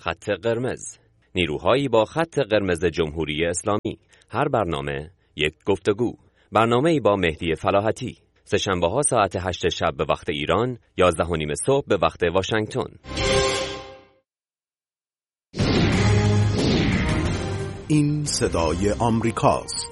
خط قرمز. نیروهایی با خط قرمز جمهوری اسلامی. هر برنامه یک گفتگو. برنامه‌ای با مهدی فلاحتی. سه‌شنبه‌ها ساعت 8 شب به وقت ایران، 11:30 صبح به وقت واشنگتن. این صدای آمریکاست.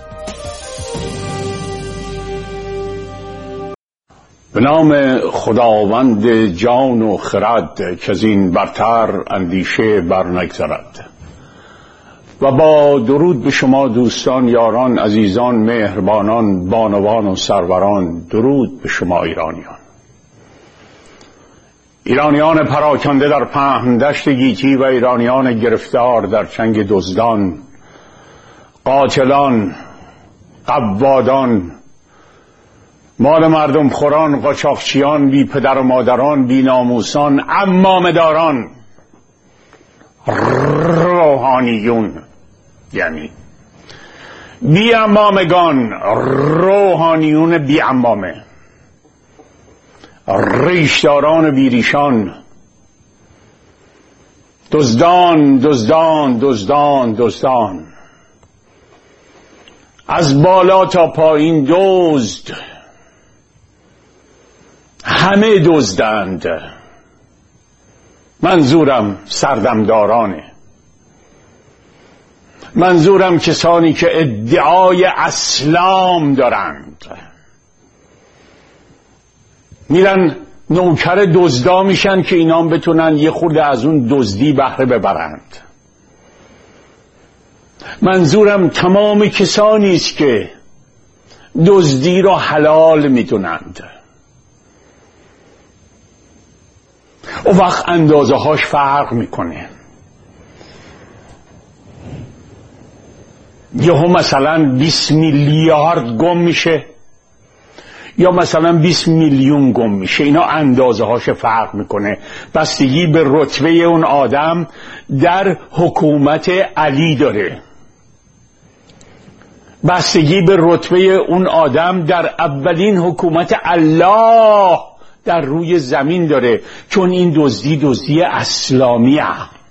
به نام خداوند جان و خرد که از این برتر اندیشه بر نگذرد. و با درود به شما دوستان، یاران، عزیزان، مهربانان، بانوان و سروران، درود به شما ایرانیان پراکنده در پهن دشت گیتی و ایرانیان گرفتار در چنگ دزدان، قاتلان، قوادان، مال مردم خوران، قاچاقچیان، بی پدر و مادران، بی ناموسان، عمامه داران، روحانیون، یعنی بی عمامگان، روحانیون بی عمامه، ریشداران بی ریشان، دزدان دزدان دزدان دزدان، از بالا تا پایین دزد، همه دزدند. منظورم سردمدارانه، منظورم کسانی که ادعای اسلام دارند، میرن نوکر دزدا میشن که اینا هم بتونن یه خورده از اون دزدی بهره ببرند. منظورم تمام کسانی است که دزدی را حلال میدونند. اون وقت اندازه هاش فرق میکنه. یهو مثلا 20 میلیارد گم میشه یا مثلا 20 میلیون گم میشه. اینا اندازه هاش فرق میکنه، بستگی به رتبه اون آدم در حکومت علی داره، بستگی به رتبه اون آدم در اولین حکومت الله در روی زمین داره، چون این دزدی اسلامیه.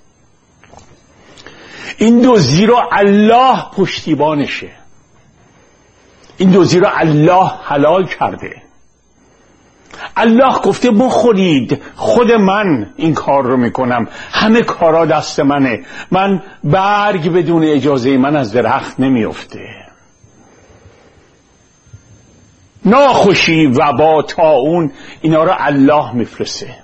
این دزدی رو الله پشتیبانشه، این دزدی رو الله حلال کرده. الله گفته بخورید، خود من این کار رو میکنم، همه کارا دست منه، من برگ بدون اجازه من از درخت نمیفته. ناخوشی، وبا، طاعون، اینا رو الله میفرسته.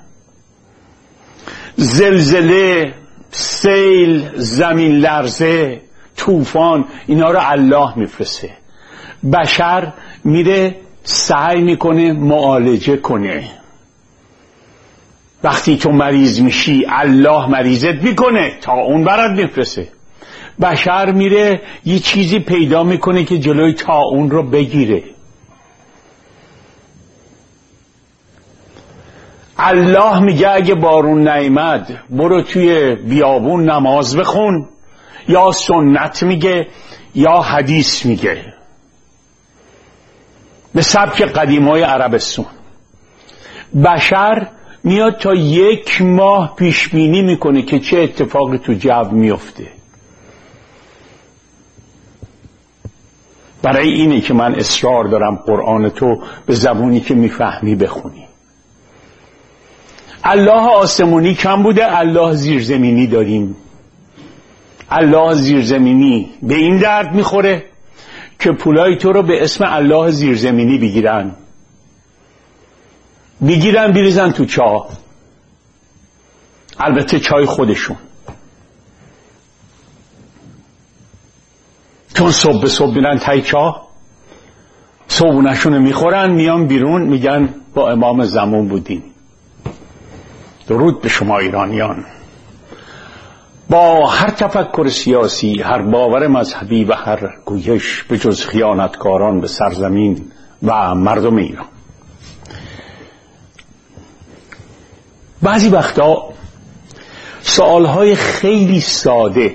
زلزله، سیل، زمین لرزه، طوفان، اینا رو الله میفرسته. بشر میره سعی میکنه معالجه کنه. وقتی تو مریض میشی الله مریضت میکنه، طاعون برات میفرسته. بشر میره یه چیزی پیدا میکنه که جلوی طاعون رو بگیره. الله میگه اگه بارون نیامد برو توی بیابون نماز بخون، یا سنت میگه یا حدیث میگه، به سبک قدیمای عربستان. بشر میاد تا 1 ماه پیش بینی میکنه که چه اتفاقی تو جو میفته. برای اینه که من اصرار دارم قرآن تو به زبونی که میفهمی بخونی. الله آسمونی کم بوده، الله زیرزمینی داریم. الله زیرزمینی به این درد میخوره که پولای تو رو به اسم الله زیرزمینی بگیرن بریزن تو چاه. البته چای خودشون، چون صبح به صبح میرن تای چاه، صبحونشون رو میخورن، میان بیرون میگن با امام زمان بودیم. درود به شما ایرانیان. با هر تفکر سیاسی، هر باور مذهبی و هر گویش به جز خیانتکاران به سرزمین و مردم ایران. بعضی وقتا سوالهای خیلی ساده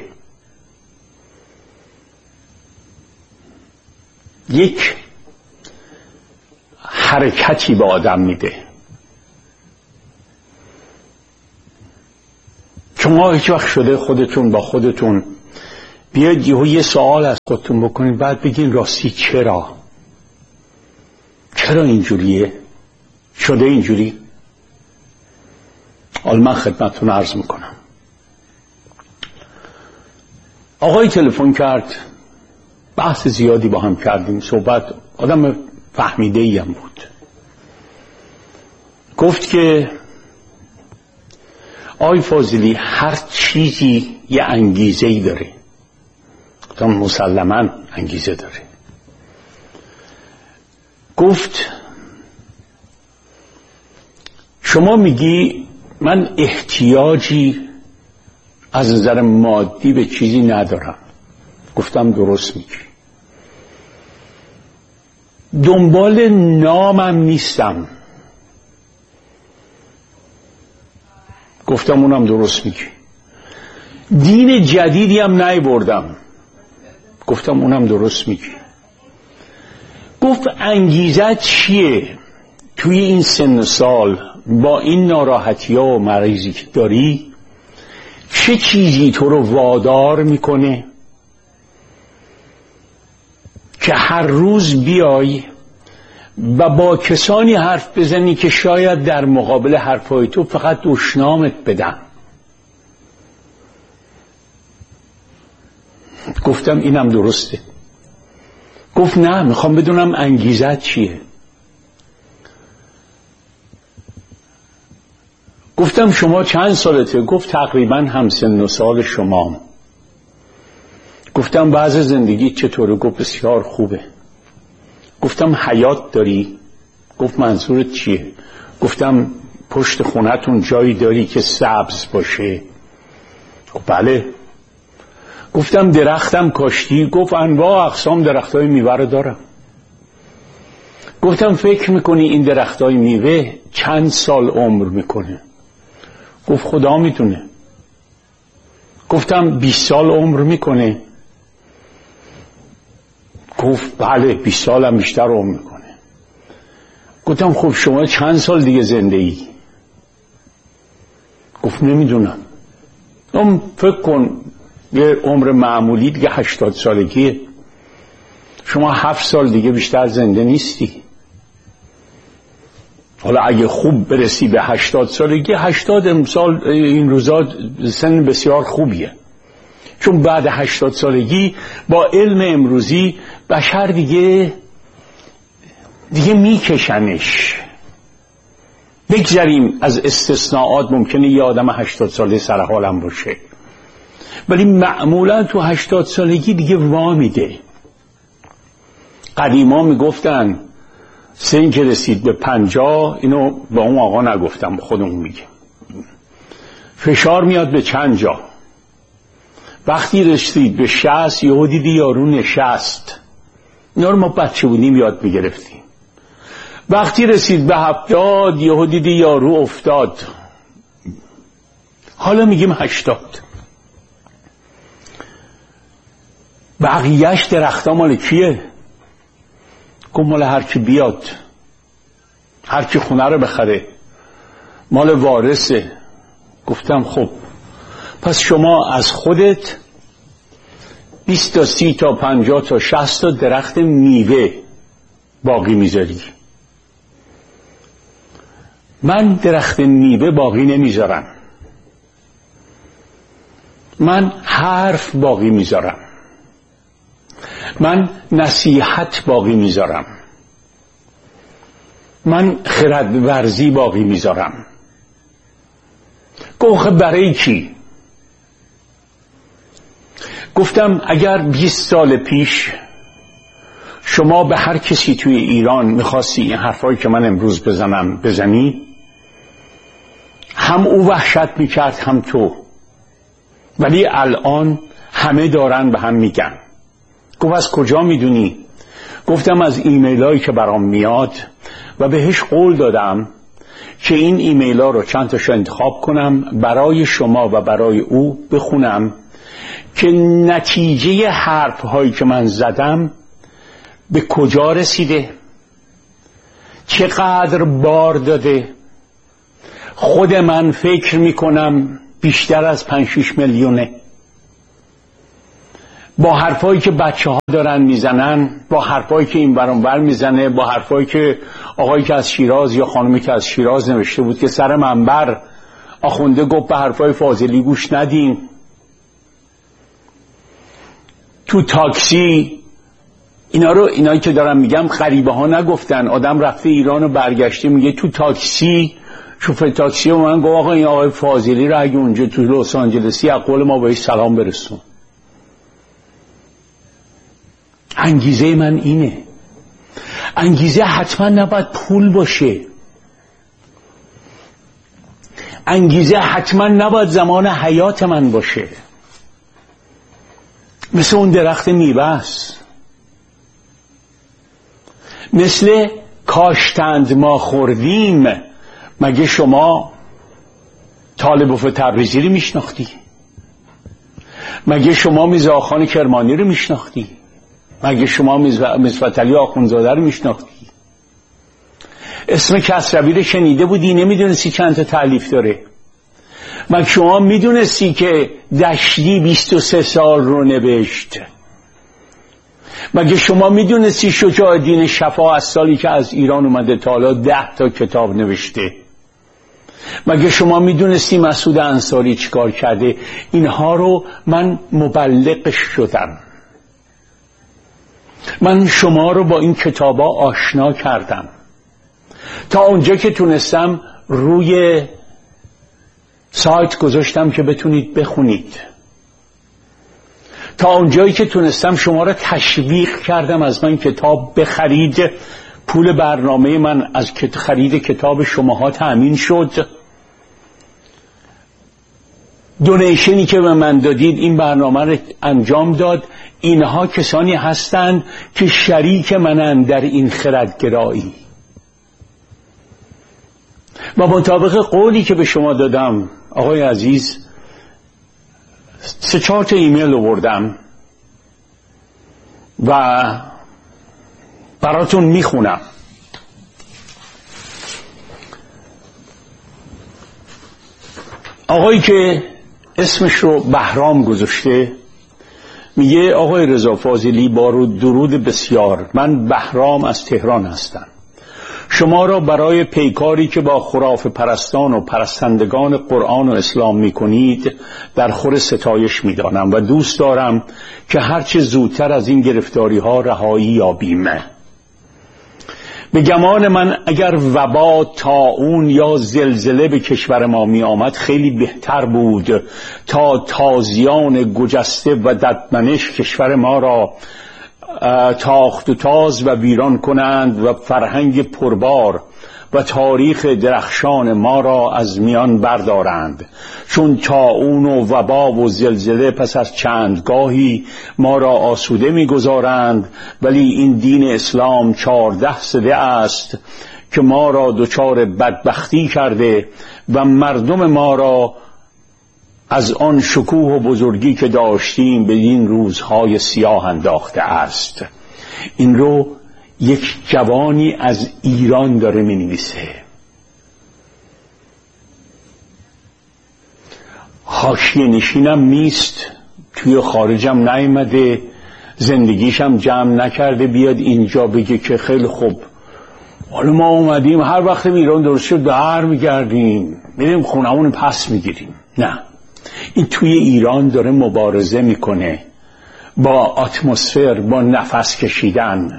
یک حرکتی به آدم میده. شما هیچ وقت شده خودتون با خودتون بیاید یه سوال از خودتون بکنید، بعد بگین راستی چرا اینجوریه؟ شده اینجوری؟ حالا من خدمتتون عرض میکنم. آقای تلفن کرد، بحث زیادی با هم کردیم، صحبت، آدم فهمیده ایم بود. گفت که آقای فاضلی هر چیزی یه انگیزه‌ای داره. گفتم مسلماً انگیزه داره. گفت شما میگی من احتیاجی از نظر مادی به چیزی ندارم. گفتم درست میگی. دنبال نامم نیستم. گفتم اونم درست میگی. دین جدیدی هم نیاوردم. گفتم اونم درست میگی. گفت انگیزه چیه توی این سن سال با این ناراحتی ها و مریضی که داری؟ چه چیزی تو رو وادار میکنه که هر روز بیای و با کسانی حرف بزنی که شاید در مقابل حرفای تو فقط دشنامت بدن؟ گفتم اینم درسته. گفت نه، میخوام بدونم انگیزت چیه. گفتم شما چند سالته؟ گفت تقریبا همسن و سال شما. گفتم بعض زندگی چطوره؟ گفت بسیار خوبه. گفتم حیات داری؟ گفت منظورت چیه؟ گفتم پشت خونتون جایی داری که سبز باشه؟ گفت بله. گفتم درختم کاشتی؟ گفت انواع اقسام درختای میوه رو دارم. گفتم فکر میکنی این درختای میوه چند سال عمر میکنه؟ گفت خدا میدونه. گفتم 20 سال عمر میکنه؟ گفت بله 20 سال هم بیشتر عمر میکنه. گفتم خب شما چند سال دیگه زنده ای؟ گفت نمیدونم. فکر کن یه عمر معمولی دیگه 80 سالگیه. شما 7 سال دیگه بیشتر زنده نیستی. حالا اگه خوب برسی به 80 سالگی، 80 امسال این روزا سن بسیار خوبیه، چون بعد 80 سالگی با علم امروزی بشر دیگه میکشنش. بگذاریم از استثناءات، ممکنه یه آدم 80 ساله سرحالم باشه، ولی معمولا تو 80 سالگی دیگه وامیده. قدیما میگفتن سن که رسید به 50، اینو با اون آقا نگفتم، خودمون میگه، فشار میاد به چند جا. وقتی رسید به 60 یهو دیدی یارو نشست. اینا رو ما بچه بودیم یاد میگرفتیم. وقتی رسید به 70 یهو دیدی یارو افتاد. حالا میگیم 80. بقیهش درختا مال کیه؟ گفت مال هر کی بیاد، هر کی خونه رو بخره، مال وارثه. گفتم خب پس شما از خودت 20 تا 30 تا 50 تا 60 تا درخت میوه باقی میذاری. من درخت میوه باقی نمیذارم. من حرف باقی میذارم. من نصیحت باقی میذارم. من خردورزی باقی میذارم. گفت برای کی؟ گفتم اگر 20 سال پیش شما به هر کسی توی ایران میخواستی این حرفایی که من امروز بزنم بزنی، هم او وحشت میکرد هم تو، ولی الان همه دارن به هم میگن. گفت از کجا میدونی؟ گفتم از ایمیل هایی که برام میاد و بهش قول دادم که این ایمیل ها رو چند تاشو انتخاب کنم برای شما و برای او بخونم که نتیجه حرف هایی که من زدم به کجا رسیده، چقدر بار داده. خود من فکر میکنم بیشتر از 5-6 میلیونه. با حرفایی که بچه ها دارن میزنن، با حرفایی که این برانور میزنه، با حرفایی که آقایی که از شیراز یا خانمی که از شیراز نوشته بود که سر منبر آخونده گفت به حرفای فاضلی گوش ندین. تو تاکسی اینایی که دارم میگم غریبه ها نگفتن. آدم رفته ایران و برگشته میگه تو تاکسی شوفر تاکسی و من گفت آقا این آقای فاضلی رو اگه اونجا تو لس آنجلسی از قول ما بهش سلام برسون. انگیزه من اینه. انگیزه حتما نباید پول باشه. انگیزه حتما نباید زمان حیات من باشه. مثل اون درخت میوه است، مثل کاشتند ما خوردیم. مگه شما طالبوف تبریزی رو میشناختی؟ مگه شما میرزا آخان کرمانی رو میشناختی؟ مگه شما مصفت علی آخوندزاده رو میشناختی؟ اسم کسروی رو شنیده بودی؟ نمیدونستی چند تا تألیف داره؟ مگه شما میدونستی که دشتی 23 سال رو نوشت؟ مگه شما میدونستی شجاع الدین شفا از سالی که از ایران اومده تا حالا 10 تا کتاب نوشته؟ مگه شما میدونستی مسعود انصاری چیکار کرده؟ اینها رو من مبلغش شدم. من شما رو با این کتابا آشنا کردم. تا اونجا که تونستم روی سایت گذاشتم که بتونید بخونید. تا اونجایی که تونستم شما را تشویق کردم از من کتاب بخرید. پول برنامه من از خرید کتاب شماها تأمین شد. دونیشنی که به من دادید این برنامه را انجام داد. اینها کسانی هستند که شریک منند در این خردگرایی. و مطابق قولی که به شما دادم آقای عزیز 3-4 تا ایمیل آوردم و براتون میخونم. آقایی که اسمش رو بهرام گذاشته میگه آقای رضا فاضلی با درود بسیار، من بهرام از تهران هستم. شما را برای پیکاری که با خرافه پرستان و پرستندگان قرآن و اسلام می کنید در خور ستایش می دانم و دوست دارم که هرچه زودتر از این گرفتاری ها رهایی یابیم. به گمان من اگر وبا، طاعون یا زلزله به کشور ما می آمد خیلی بهتر بود تا تازیان گجسته و ددمنش کشور ما را تاخت و تاز و ویران کنند و فرهنگ پربار و تاریخ درخشان ما را از میان بردارند. چون طاعون و وبا و زلزله پس از چندگاهی ما را آسوده می‌گذارند، ولی این دین اسلام 14 سده است که ما را دچار بدبختی کرده و مردم ما را از آن شکوه و بزرگی که داشتیم به این روزهای سیاه انداخته است. این رو یک جوانی از ایران داره می نویسه. حاشیه نشینم نیست، توی خارجم نیامده، زندگیشم جمع نکرده بیاد اینجا بگه که خیلی خوب حالا ما اومدیم هر وقت ایران درست شد در میگردیم میریم خونمون پس میگیریم. نه، این توی ایران داره مبارزه میکنه با اتمسفر، با نفس کشیدن.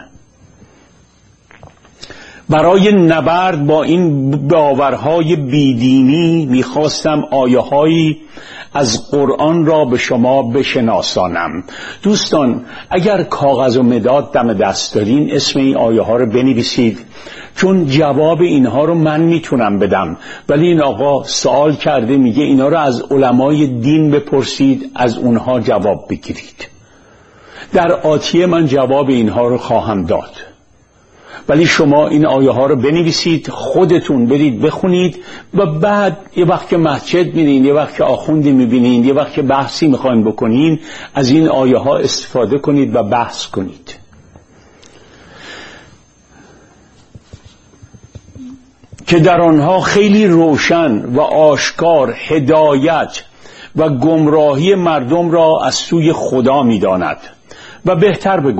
برای نبرد با این باورهای بیدینی میخواستم آیه‌هایی از قرآن را به شما بشناسانم. دوستان اگر کاغذ و مداد دم دست دارین اسم این آیه ها رو بنویسید، چون جواب اینها رو من میتونم بدم، ولی این آقا سوال کرده میگه اینا رو از علمای دین بپرسید، از اونها جواب بگیرید. در آتیه من جواب اینها رو خواهم داد، ولی شما این آیه ها رو بنویسید، خودتون برید بخونید و بعد یه وقت که مسجد میرین، یه وقت که آخوندی میبینین، یه وقت که بحثی میخواین بکنین، از این آیه ها استفاده کنید و بحث کنید. که در آنها خیلی روشن و آشکار هدایت و گمراهی مردم را از سوی خدا می‌داند و بهتر